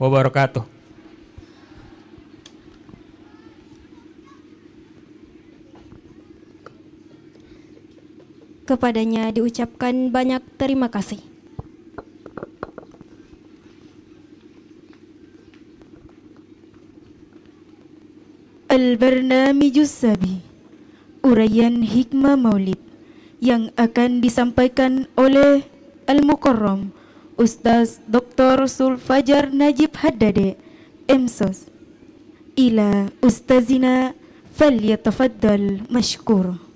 wabarakatuh. Kepadanya diucapkan banyak terima kasih. Al-Barnamijus Sabi, uraian hikmah maulid yang akan disampaikan oleh Al-Mukarram Ustaz Dr. Sulfajar Najib Haddade, MSOS. Ila Ustazina falyatafaddal mashkur.